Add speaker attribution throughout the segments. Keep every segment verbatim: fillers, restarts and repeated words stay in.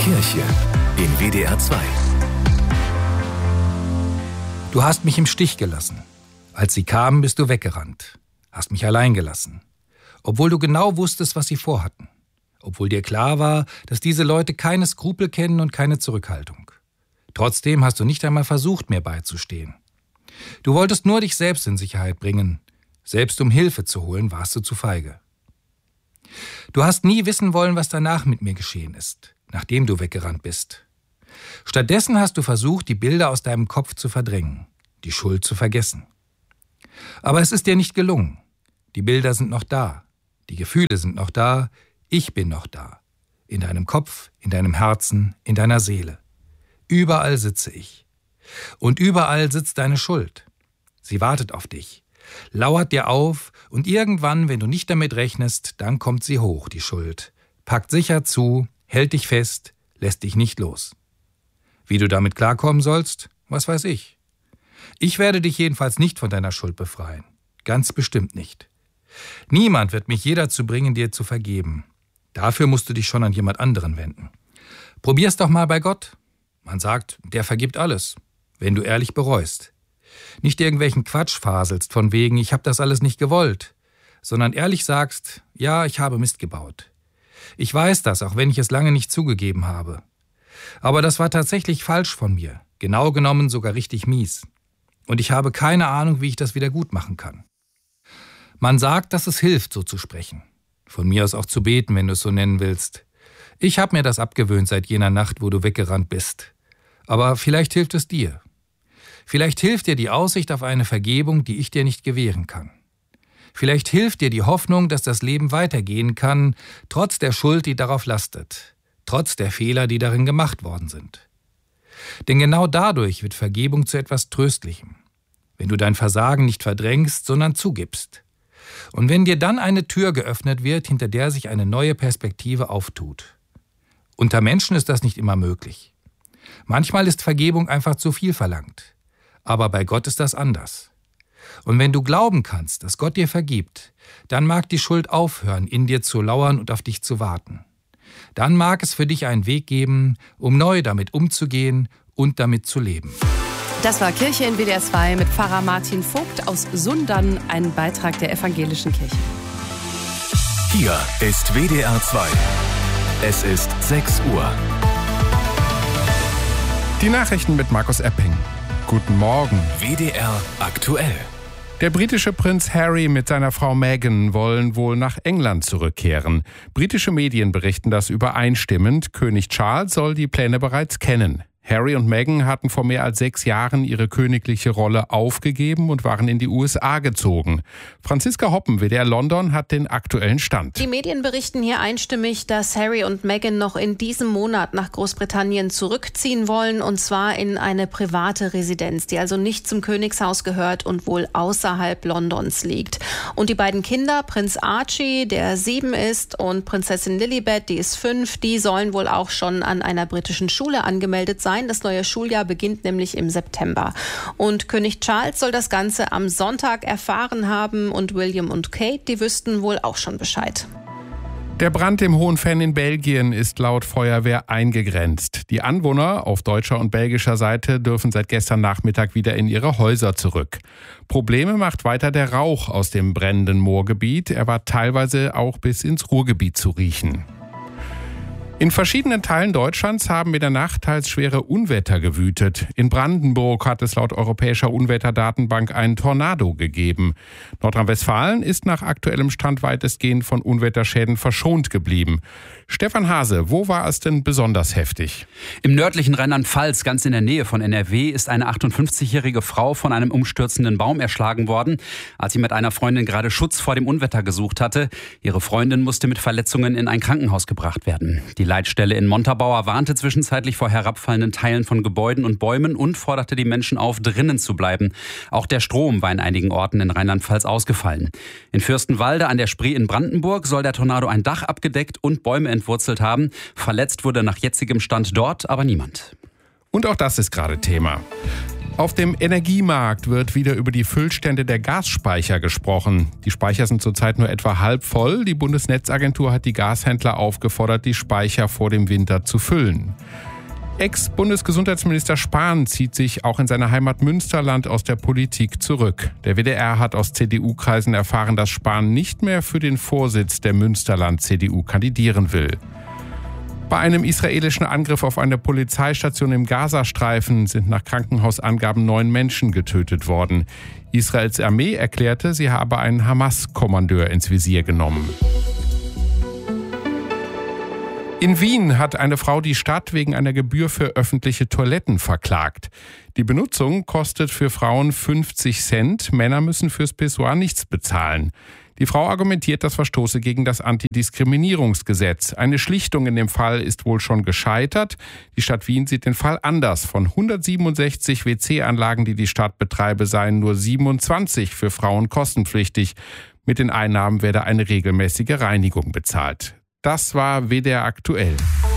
Speaker 1: Kirche in W D R zwei.
Speaker 2: Du hast mich im Stich gelassen. Als sie kamen, bist du weggerannt. Hast mich allein gelassen. Obwohl du genau wusstest, was sie vorhatten. Obwohl dir klar war, dass diese Leute keine Skrupel kennen und keine Zurückhaltung. Trotzdem hast du nicht einmal versucht, mir beizustehen. Du wolltest nur dich selbst in Sicherheit bringen. Selbst um Hilfe zu holen, warst du zu feige. Du hast nie wissen wollen, was danach mit mir geschehen ist, nachdem du weggerannt bist. Stattdessen hast du versucht, die Bilder aus deinem Kopf zu verdrängen, die Schuld zu vergessen. Aber es ist dir nicht gelungen. Die Bilder sind noch da, die Gefühle sind noch da, ich bin noch da. In deinem Kopf, in deinem Herzen, in deiner Seele. Überall sitze ich. Und überall sitzt deine Schuld. Sie wartet auf dich, lauert dir auf und irgendwann, wenn du nicht damit rechnest, dann kommt sie hoch, die Schuld, packt sicher zu, hält dich fest, lässt dich nicht los. Wie du damit klarkommen sollst, was weiß ich. Ich werde dich jedenfalls nicht von deiner Schuld befreien. Ganz bestimmt nicht. Niemand wird mich je dazu bringen, dir zu vergeben. Dafür musst du dich schon an jemand anderen wenden. Probier's doch mal bei Gott. Man sagt, der vergibt alles, wenn du ehrlich bereust. Nicht irgendwelchen Quatsch faselst von wegen, ich habe das alles nicht gewollt, sondern ehrlich sagst, ja, ich habe Mist gebaut. Ich weiß das, auch wenn ich es lange nicht zugegeben habe. Aber das war tatsächlich falsch von mir, genau genommen sogar richtig mies. Und ich habe keine Ahnung, wie ich das wieder gut machen kann. Man sagt, dass es hilft, so zu sprechen. Von mir aus auch zu beten, wenn du es so nennen willst. Ich habe mir das abgewöhnt seit jener Nacht, wo du weggerannt bist. Aber vielleicht hilft es dir. Vielleicht hilft dir die Aussicht auf eine Vergebung, die ich dir nicht gewähren kann. Vielleicht hilft dir die Hoffnung, dass das Leben weitergehen kann, trotz der Schuld, die darauf lastet, trotz der Fehler, die darin gemacht worden sind. Denn genau dadurch wird Vergebung zu etwas Tröstlichem, wenn du dein Versagen nicht verdrängst, sondern zugibst. Und wenn dir dann eine Tür geöffnet wird, hinter der sich eine neue Perspektive auftut. Unter Menschen ist das nicht immer möglich. Manchmal ist Vergebung einfach zu viel verlangt. Aber bei Gott ist das anders. Und wenn du glauben kannst, dass Gott dir vergibt, dann mag die Schuld aufhören, in dir zu lauern und auf dich zu warten. Dann mag es für dich einen Weg geben, um neu damit umzugehen und damit zu leben.
Speaker 3: Das war Kirche in W D R zwei mit Pfarrer Martin Vogt aus Sundern, ein Beitrag der Evangelischen Kirche.
Speaker 1: Hier ist W D R zwei. Es ist sechs Uhr.
Speaker 4: Die Nachrichten mit Markus Epping. Guten Morgen.
Speaker 1: W D R aktuell.
Speaker 4: Der britische Prinz Harry mit seiner Frau Meghan wollen wohl nach England zurückkehren. Britische Medien berichten das übereinstimmend. König Charles soll die Pläne bereits kennen. Harry und Meghan hatten vor mehr als sechs Jahren ihre königliche Rolle aufgegeben und waren in die U S A gezogen. Franziska Hoppen, W D R London, hat den aktuellen Stand.
Speaker 3: Die Medien berichten hier einstimmig, dass Harry und Meghan noch in diesem Monat nach Großbritannien zurückziehen wollen, und zwar in eine private Residenz, die also nicht zum Königshaus gehört und wohl außerhalb Londons liegt. Und die beiden Kinder, Prinz Archie, der sieben ist, und Prinzessin Lilibet, die ist fünf, die sollen wohl auch schon an einer britischen Schule angemeldet sein. Das neue Schuljahr beginnt nämlich im September. Und König Charles soll das Ganze am Sonntag erfahren haben und William und Kate, die wüssten wohl auch schon Bescheid.
Speaker 4: Der Brand im Hohenfenn in Belgien ist laut Feuerwehr eingegrenzt. Die Anwohner auf deutscher und belgischer Seite dürfen seit gestern Nachmittag wieder in ihre Häuser zurück. Probleme macht weiter der Rauch aus dem brennenden Moorgebiet. Er war teilweise auch bis ins Ruhrgebiet zu riechen. In verschiedenen Teilen Deutschlands haben in der Nacht teils schwere Unwetter gewütet. In Brandenburg hat es laut Europäischer Unwetterdatenbank einen Tornado gegeben. Nordrhein-Westfalen ist nach aktuellem Stand weitestgehend von Unwetterschäden verschont geblieben. Stefan Hase, wo war es denn besonders heftig?
Speaker 5: Im nördlichen Rheinland-Pfalz, ganz in der Nähe von N R W, ist eine achtundfünfzigjährige Frau von einem umstürzenden Baum erschlagen worden, als sie mit einer Freundin gerade Schutz vor dem Unwetter gesucht hatte. Ihre Freundin musste mit Verletzungen in ein Krankenhaus gebracht werden. Die Leitstelle in Montabaur warnte zwischenzeitlich vor herabfallenden Teilen von Gebäuden und Bäumen und forderte die Menschen auf, drinnen zu bleiben. Auch der Strom war in einigen Orten in Rheinland-Pfalz ausgefallen. In Fürstenwalde an der Spree in Brandenburg soll der Tornado ein Dach abgedeckt und Bäume entwurzelt haben. Verletzt wurde nach jetzigem Stand dort aber niemand.
Speaker 4: Und auch das ist gerade Thema. Auf dem Energiemarkt wird wieder über die Füllstände der Gasspeicher gesprochen. Die Speicher sind zurzeit nur etwa halb voll. Die Bundesnetzagentur hat die Gashändler aufgefordert, die Speicher vor dem Winter zu füllen. Ex-Bundesgesundheitsminister Spahn zieht sich auch in seiner Heimat Münsterland aus der Politik zurück. Der W D R hat aus C D U-Kreisen erfahren, dass Spahn nicht mehr für den Vorsitz der Münsterland-C D U kandidieren will. Bei einem israelischen Angriff auf eine Polizeistation im Gazastreifen sind nach Krankenhausangaben neun Menschen getötet worden. Israels Armee erklärte, sie habe einen Hamas-Kommandeur ins Visier genommen. In Wien hat eine Frau die Stadt wegen einer Gebühr für öffentliche Toiletten verklagt. Die Benutzung kostet für Frauen fünfzig Cent, Männer müssen fürs Pissoir nichts bezahlen. Die Frau argumentiert, das verstoße gegen das Antidiskriminierungsgesetz. Eine Schlichtung in dem Fall ist wohl schon gescheitert. Die Stadt Wien sieht den Fall anders. Von hundertsiebenundsechzig W C-Anlagen, die die Stadt betreibe, seien nur siebenundzwanzig für Frauen kostenpflichtig. Mit den Einnahmen werde eine regelmäßige Reinigung bezahlt. Das war W D R aktuell.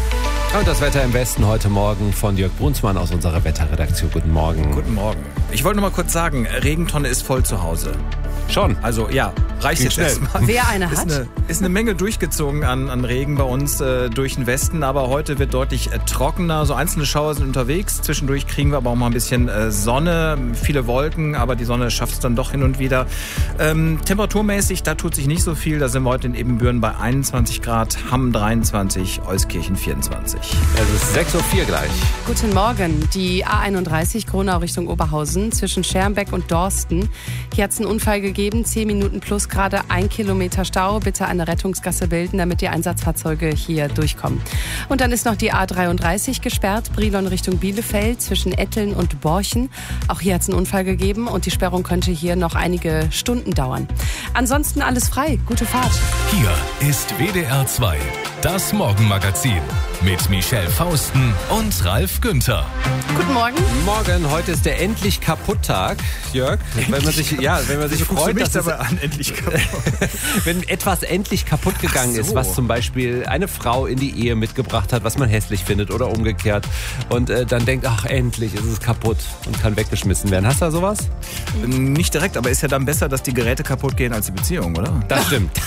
Speaker 6: Und das Wetter im Westen heute Morgen von Jörg Brunsmann aus unserer Wetterredaktion. Guten Morgen.
Speaker 7: Guten Morgen. Ich wollte noch mal kurz sagen, Regentonne ist voll zu Hause.
Speaker 6: Schon?
Speaker 7: Also ja, reicht jetzt erstmal.
Speaker 3: Wer eine hat?
Speaker 7: Ist eine, ist eine Menge durchgezogen an, an Regen bei uns äh, durch den Westen, aber heute wird deutlich äh, trockener. So einzelne Schauer sind unterwegs. Zwischendurch kriegen wir aber auch mal ein bisschen äh, Sonne, viele Wolken, aber die Sonne schafft es dann doch hin und wieder. Ähm, temperaturmäßig, da tut sich nicht so viel. Da sind wir heute in Ebenbüren bei einundzwanzig Grad, Hamm dreiundzwanzig, Euskirchen vierundzwanzig.
Speaker 6: Es ist sechs Uhr vier gleich.
Speaker 8: Guten Morgen. Die A einunddreißig Gronau Richtung Oberhausen zwischen Schermbeck und Dorsten. Hier hat es einen Unfall gegeben. zehn Minuten plus gerade ein Kilometer Stau. Bitte eine Rettungsgasse bilden, damit die Einsatzfahrzeuge hier durchkommen. Und dann ist noch die A dreiunddreißig gesperrt. Brilon Richtung Bielefeld zwischen Etteln und Borchen. Auch hier hat es einen Unfall gegeben und die Sperrung könnte hier noch einige Stunden dauern. Ansonsten alles frei. Gute Fahrt.
Speaker 1: Hier ist W D R zwei, das Morgenmagazin mit Michelle Fausten und Ralf Günther.
Speaker 8: Guten Morgen.
Speaker 6: Morgen, heute ist der endlich Kaputt-Tag, Jörg. Endlich wenn man sich, ja, wenn man sich freut, dass es,
Speaker 7: an, endlich kaputt.
Speaker 6: wenn etwas endlich kaputt gegangen so. ist, was zum Beispiel eine Frau in die Ehe mitgebracht hat, was man hässlich findet oder umgekehrt und äh, dann denkt, ach endlich ist es kaputt und kann weggeschmissen werden. Hast du da sowas?
Speaker 7: Nicht direkt, aber ist ja dann besser, dass die Geräte kaputt gehen als die Beziehung, oder?
Speaker 6: Das stimmt.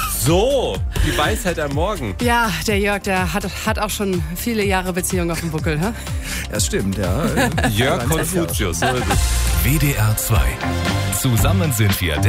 Speaker 6: So, die Weisheit am Morgen.
Speaker 8: Ja, der Jörg, der hat, hat auch schon viele Jahre Beziehung auf dem Buckel. Hä?
Speaker 7: Das stimmt, ja.
Speaker 6: Jörg Konfuzius. So ist es.
Speaker 1: W D R zwei. Zusammen sind wir der